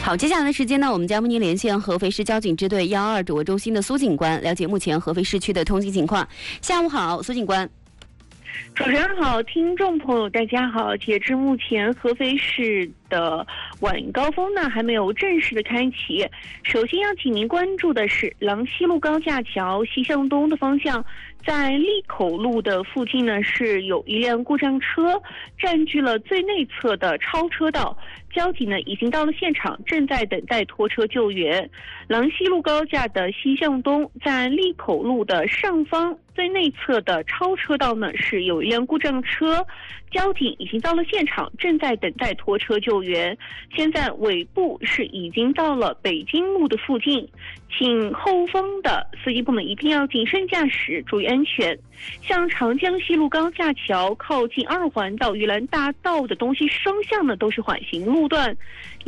好，接下来的时间呢，我们将为您连线合肥市交警支队122指挥中心的苏警官，了解目前合肥市区的通行情况。下午好，苏警官。 主持人好，听众朋友大家好。截至目前，合肥市的晚高峰呢还没有正式的开启。首先要请您关注的是郎西路高架桥西向东的方向，在利口路的附近呢是有一辆故障车占据了最内侧的超车道，交警呢已经到了现场，正在等待拖车救援。郎西路高架的西向东，在利口路的上方最内侧的超车道呢是有一辆故障车，交警已经到了现场，正在等待拖车救援。现在尾部是已经到了北京路的附近，请后方的司机朋友们一定要谨慎驾驶，注意安全。像长江西路高架桥靠近2环到玉兰大道的东西双向呢都是缓行路段。